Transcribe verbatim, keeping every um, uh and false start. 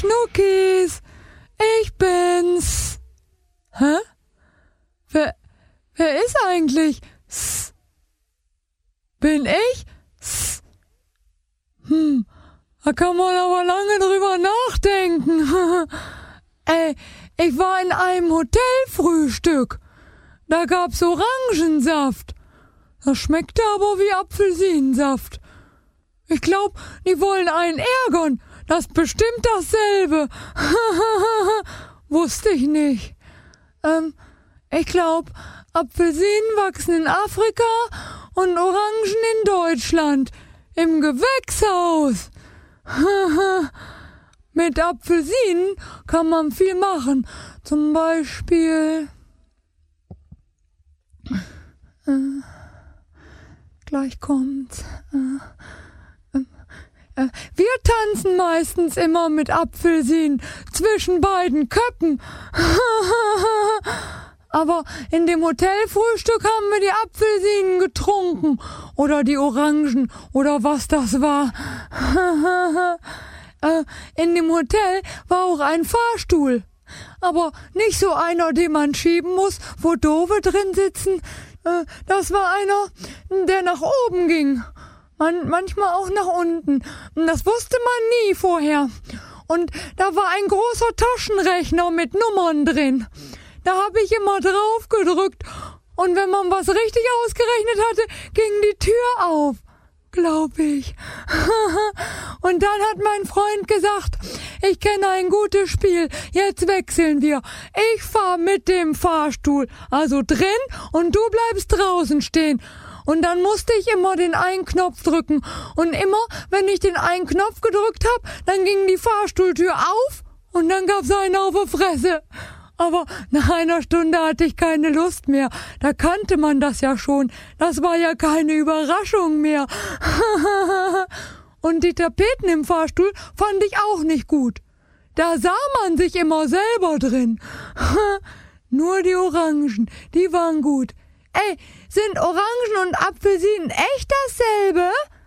Schnuckis, ich bin's. Hä? Wer, wer ist eigentlich? S. Bin ich? S. Hm, da kann man aber lange drüber nachdenken. Ey, ich war in einem Hotelfrühstück. Da gab's Orangensaft. Das schmeckte aber wie Apfelsinensaft. Ich glaub, die wollen einen ärgern. Das ist bestimmt dasselbe. Wusste ich nicht. Ähm, ich glaub, Apfelsinen wachsen in Afrika und Orangen in Deutschland. Im Gewächshaus. Mit Apfelsinen kann man viel machen. Zum Beispiel... Äh, gleich kommt's. Äh, äh, wir tanzen meistens immer mit Apfelsinen zwischen beiden Köppen. Aber in dem Hotelfrühstück haben wir die Apfelsinen getrunken. Oder die Orangen. Oder was das war. äh, in dem Hotel war auch ein Fahrstuhl. Aber nicht so einer, den man schieben muss, wo Doofe drin sitzen. Äh, das war einer, der nach oben ging. Man, manchmal auch nach unten. Das wusste man nie vorher. Und da war ein großer Taschenrechner mit Nummern drin. Da habe ich immer drauf gedrückt. Und wenn man was richtig ausgerechnet hatte, ging die Tür auf. Glaub ich. Und dann hat mein Freund gesagt, ich kenne ein gutes Spiel, jetzt wechseln wir. Ich fahr mit dem Fahrstuhl, also drin, und du bleibst draußen stehen. Und dann musste ich immer den einen Knopf drücken. Und immer, wenn ich den einen Knopf gedrückt hab, dann ging die Fahrstuhltür auf und dann gab's einen auf die Fresse. Aber nach einer Stunde hatte ich keine Lust mehr. Da kannte man das ja schon. Das war ja keine Überraschung mehr. Und die Tapeten im Fahrstuhl fand ich auch nicht gut. Da sah man sich immer selber drin. Nur die Orangen, die waren gut. Ey, sind Orangen und Apfelsinen echt dasselbe?